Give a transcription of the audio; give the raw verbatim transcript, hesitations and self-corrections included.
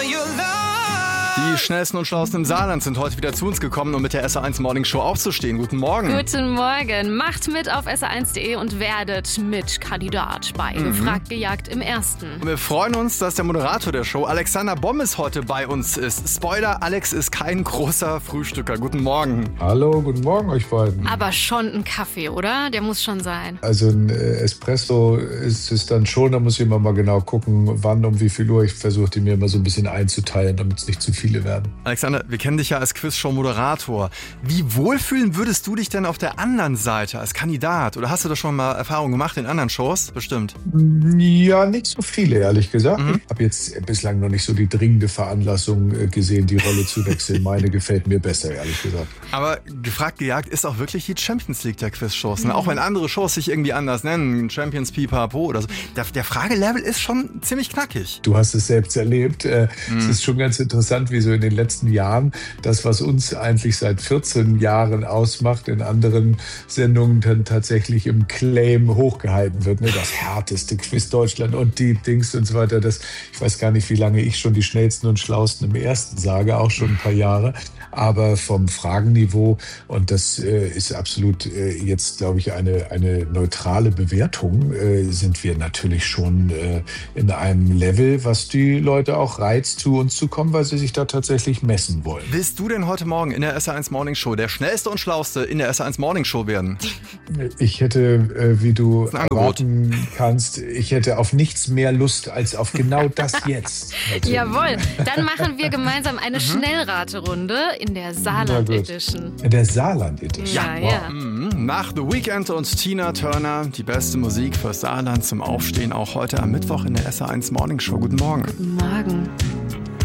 Die schnellsten und schlauesten im Saarland sind heute wieder zu uns gekommen, um mit der S R eins Morning Show aufzustehen. Guten Morgen. Guten Morgen. Macht mit auf S R eins punkt de und werdet mit Kandidat bei mhm. Gefragt gejagt im Ersten. Und wir freuen uns, dass der Moderator der Show, Alexander Bommes, heute bei uns ist. Spoiler, Alex ist kein großer Frühstücker. Guten Morgen. Hallo, guten Morgen euch beiden. Aber schon ein Kaffee, oder? Der muss schon sein. Also ein Espresso ist es dann schon, da muss ich immer mal genau gucken, wann, um wie viel Uhr. Ich versuche die mir immer so ein bisschen einzuteilen, damit es nicht zu viele werden. Alexander, wir kennen dich ja als Quizshow-Moderator. Wie wohlfühlen würdest du dich denn auf der anderen Seite als Kandidat? Oder hast du da schon mal Erfahrungen gemacht in anderen Shows? Bestimmt. Ja, nicht so viele, ehrlich gesagt. Mhm. Ich habe jetzt bislang noch nicht so die dringende Veranlassung gesehen, die Rolle zu wechseln. Meine gefällt mir besser, ehrlich gesagt. Aber Gefragt gejagt ist auch wirklich die Champions League der Quizshows. Mhm. Auch wenn andere Shows sich irgendwie anders nennen, Champions Pipapo oder so. Der, der Fragelevel ist schon ziemlich knackig. Du hast es selbst erlebt. Es mhm. ist schon ganz interessant, wie so in den letzten Jahren das, was uns eigentlich seit vierzehn Jahren ausmacht, in anderen Sendungen dann tatsächlich im Claim hochgehalten wird. Ne? Das härteste Quiz Deutschland und die Dings und so weiter. Das, ich weiß gar nicht, wie lange ich schon die schnellsten und schlauesten im Ersten sage, auch schon ein paar Jahre. Aber vom Fragenniveau, und das äh, ist absolut äh, jetzt, glaube ich, eine, eine neutrale Bewertung, äh, sind wir natürlich schon äh, in einem Level, was die Leute auch reizt, zu uns zu kommen, weil sie sich da tatsächlich messen wollen. Willst du denn heute Morgen in der S R eins Morning Show der schnellste und schlauste in der S R eins Morning Show werden? Ich hätte, äh, wie du erwarten kannst, ich hätte auf nichts mehr Lust als auf genau das jetzt. Natürlich. Jawohl, dann machen wir gemeinsam eine mhm. Schnellraterunde in der Saarland Edition. In der Saarland Edition? Ja, wow. ja. Mhm. Nach The Weeknd und Tina Turner, die beste Musik fürs Saarland zum Aufstehen, auch heute am Mittwoch in der S R eins Morning Show. Guten Morgen. Guten Morgen.